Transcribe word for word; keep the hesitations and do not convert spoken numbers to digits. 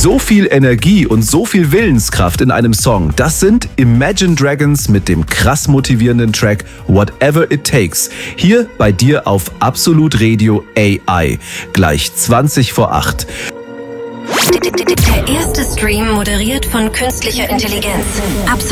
So viel Energie und so viel Willenskraft in einem Song, das sind Imagine Dragons mit dem krass motivierenden Track Whatever It Takes. Hier bei dir auf Absolut Radio A I. Gleich zwanzig vor acht. Der erste Stream moderiert von künstlicher Intelligenz. Absolut.